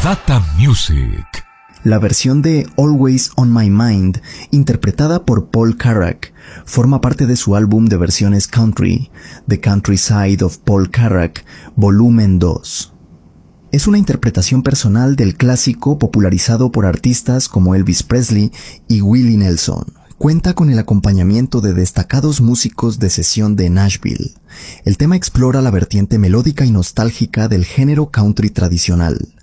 Posata Music. La versión de Always on My Mind, interpretada por Paul Carrack, forma parte de su álbum de versiones country, The Countryside of Paul Carrack, volumen 2. Es una interpretación personal del clásico popularizado por artistas como Elvis Presley y Willie Nelson. Cuenta con el acompañamiento de destacados músicos de sesión de Nashville. El tema explora la vertiente melódica y nostálgica del género country tradicional.